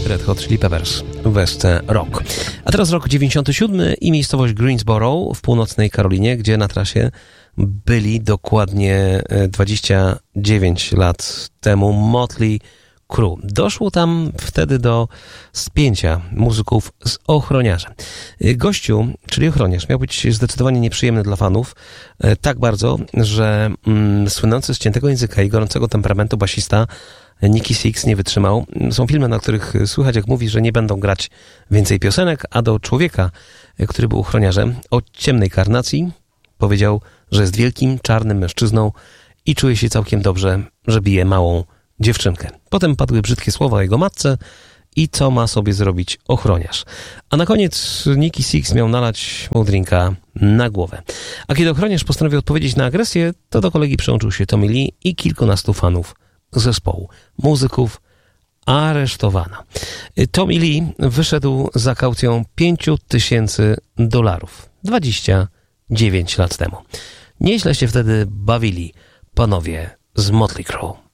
Red Hot Chili Peppers, West Rock. A teraz rok 97 i miejscowość Greensboro w północnej Karolinie, gdzie na trasie byli dokładnie 29 lat temu Motley Crue. Doszło tam wtedy do spięcia muzyków z ochroniarzem. Gościu, czyli ochroniarz, miał być zdecydowanie nieprzyjemny dla fanów, tak bardzo, że słynący z ciętego języka i gorącego temperamentu basista Nicky Six nie wytrzymał. Są filmy, na których słychać, jak mówi, że nie będą grać więcej piosenek, a do człowieka, który był ochroniarzem o ciemnej karnacji, powiedział, że jest wielkim, czarnym mężczyzną i czuje się całkiem dobrze, że bije małą dziewczynkę. Potem padły brzydkie słowa o jego matce i co ma sobie zrobić ochroniarz. A na koniec Nicky Six miał nalać mu drinka na głowę. A kiedy ochroniarz postanowił odpowiedzieć na agresję, to do kolegi przyłączył się Tommy Lee i kilkunastu fanów zespołu. Muzyków aresztowano. Tommy Lee wyszedł za kaucją $5,000 29 lat temu. Nieźle się wtedy bawili panowie z Motley Crue.